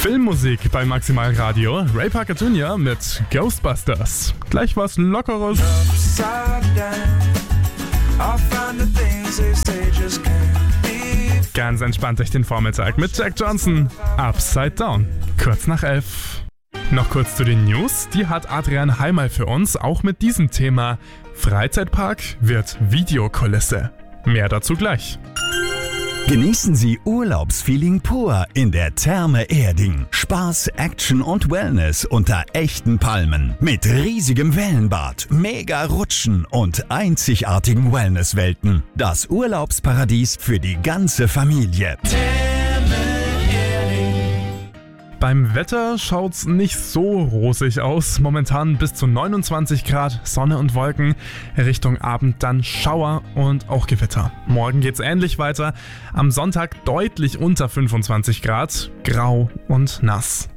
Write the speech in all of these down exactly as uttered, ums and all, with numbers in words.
Filmmusik bei Maximal Radio. Ray Parker Junior mit Ghostbusters. Gleich was Lockeres. Ganz entspannt durch den Vormittag mit Jack Johnson. Upside Down. Kurz nach elf. Noch kurz zu den News. Die hat Adrian Heimal für uns, auch mit diesem Thema. Freizeitpark wird Videokulisse. Mehr dazu gleich. Genießen Sie Urlaubsfeeling pur in der Therme Erding. Spaß, Action und Wellness unter echten Palmen. Mit riesigem Wellenbad, mega Rutschen und einzigartigen Wellnesswelten. Das Urlaubsparadies für die ganze Familie. Beim Wetter schaut's nicht so rosig aus. Momentan bis zu neunundzwanzig Grad, Sonne und Wolken. Richtung Abend dann Schauer und auch Gewitter. Morgen geht's ähnlich weiter. Am Sonntag deutlich unter fünfundzwanzig Grad, grau und nass.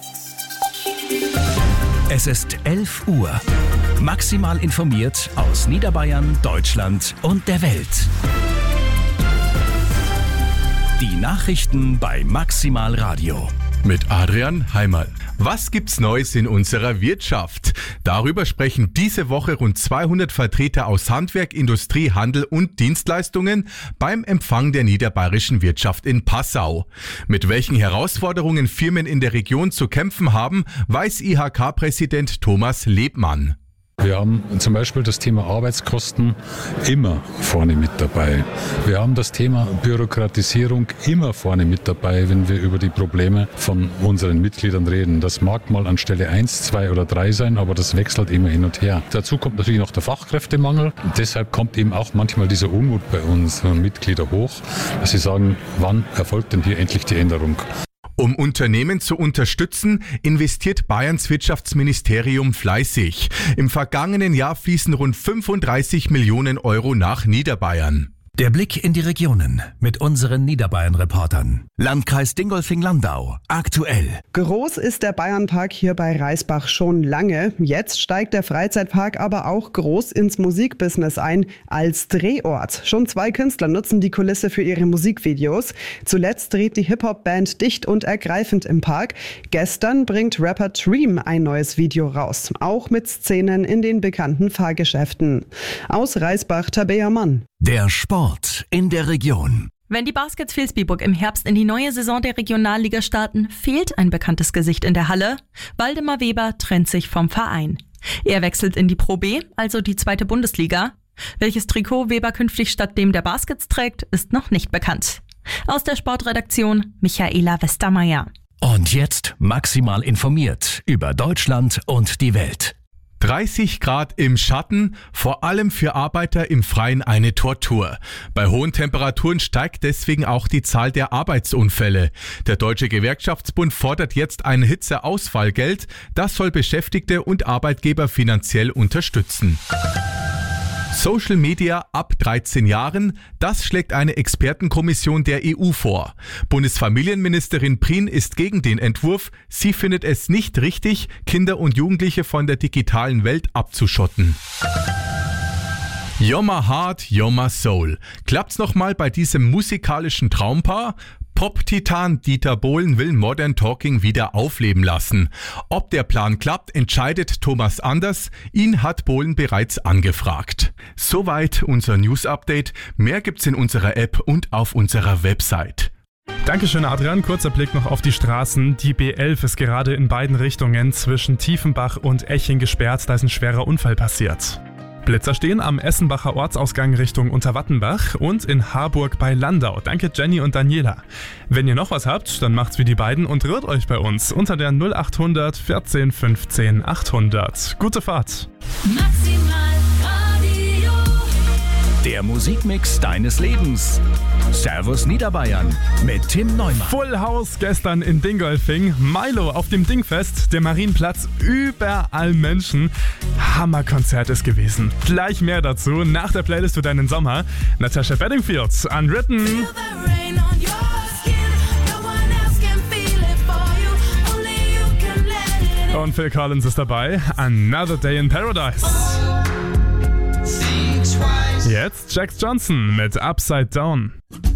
Es ist elf Uhr. Maximal informiert aus Niederbayern, Deutschland und der Welt. Die Nachrichten bei Maximal Radio. Mit Adrian Heimal. Was gibt's Neues in unserer Wirtschaft? Darüber sprechen diese Woche rund zweihundert Vertreter aus Handwerk, Industrie, Handel und Dienstleistungen beim Empfang der niederbayerischen Wirtschaft in Passau. Mit welchen Herausforderungen Firmen in der Region zu kämpfen haben, weiß I H K-Präsident Thomas Lebmann. Wir haben zum Beispiel das Thema Arbeitskosten immer vorne mit dabei. Wir haben das Thema Bürokratisierung immer vorne mit dabei, wenn wir über die Probleme von unseren Mitgliedern reden. Das mag mal an Stelle eins, zwei oder drei sein, aber das wechselt immer hin und her. Dazu kommt natürlich noch der Fachkräftemangel. Und deshalb kommt eben auch manchmal dieser Unmut bei unseren Mitgliedern hoch, dass sie sagen, wann erfolgt denn hier endlich die Änderung? Um Unternehmen zu unterstützen, investiert Bayerns Wirtschaftsministerium fleißig. Im vergangenen Jahr fließen rund fünfunddreißig Millionen Euro nach Niederbayern. Der Blick in die Regionen mit unseren Niederbayern-Reportern. Landkreis Dingolfing-Landau. Aktuell. Groß ist der Bayernpark hier bei Reisbach schon lange. Jetzt steigt der Freizeitpark aber auch groß ins Musikbusiness ein, als Drehort. Schon zwei Künstler nutzen die Kulisse für ihre Musikvideos. Zuletzt dreht die Hip-Hop-Band Dicht und Ergreifend im Park. Gestern bringt Rapper Dream ein neues Video raus. Auch mit Szenen in den bekannten Fahrgeschäften. Aus Reisbach, Tabea Mann. Der Sport in der Region. Wenn die Baskets Vilsbiburg im Herbst in die neue Saison der Regionalliga starten, fehlt ein bekanntes Gesicht in der Halle. Waldemar Weber trennt sich vom Verein. Er wechselt in die Pro B, also die zweite Bundesliga. Welches Trikot Weber künftig statt dem der Baskets trägt, ist noch nicht bekannt. Aus der Sportredaktion Michaela Westermeier. Und jetzt maximal informiert über Deutschland und die Welt. dreißig Grad im Schatten, vor allem für Arbeiter im Freien eine Tortur. Bei hohen Temperaturen steigt deswegen auch die Zahl der Arbeitsunfälle. Der Deutsche Gewerkschaftsbund fordert jetzt ein Hitzeausfallgeld. Das soll Beschäftigte und Arbeitgeber finanziell unterstützen. Social Media ab dreizehn Jahren, das schlägt eine Expertenkommission der E U vor. Bundesfamilienministerin Prien ist gegen den Entwurf. Sie findet es nicht richtig, Kinder und Jugendliche von der digitalen Welt abzuschotten. You're my heart, you're my soul. Klappt's nochmal bei diesem musikalischen Traumpaar? Pop-Titan Dieter Bohlen will Modern Talking wieder aufleben lassen. Ob der Plan klappt, entscheidet Thomas Anders. Ihn hat Bohlen bereits angefragt. Soweit unser News-Update. Mehr gibt's in unserer App und auf unserer Website. Dankeschön, Adrian. Kurzer Blick noch auf die Straßen. Die B elf ist gerade in beiden Richtungen zwischen Tiefenbach und Eching gesperrt. Da ist ein schwerer Unfall passiert. Blitzer stehen am Essenbacher Ortsausgang Richtung Unterwattenbach und in Harburg bei Landau. Danke Jenny und Daniela. Wenn ihr noch was habt, dann macht's wie die beiden und rührt euch bei uns unter der null acht hundert vierzehn fünfzehn achthundert. Gute Fahrt. Maximal Radio. Der Musikmix deines Lebens. Servus Niederbayern mit Tim Neumann. Full House gestern in Dingolfing. Milo auf dem Dingfest, der Marienplatz, überall Menschen. Hammerkonzert ist gewesen. Gleich mehr dazu nach der Playlist für deinen Sommer. Natasha Bedingfield, Unwritten. Und Phil Collins ist dabei. Another Day in Paradise. Jetzt Jack Johnson mit Upside Down.